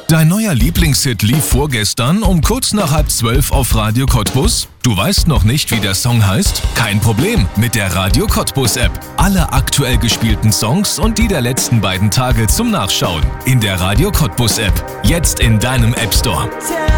Dein neuer Lieblingshit lief vorgestern um kurz nach 11:30 auf Radio Cottbus? Du weißt noch nicht, wie der Song heißt? Kein Problem, mit der Radio Cottbus App. Alle aktuell gespielten Songs und die der letzten beiden Tage zum Nachschauen. In der Radio Cottbus App. Jetzt in deinem App Store.